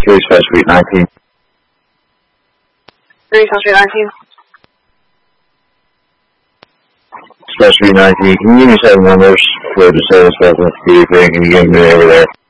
3 South Street 19. 3 South Street 19. South Street 19. Can you give me 7 numbers for the sales business? See if they can get me over there.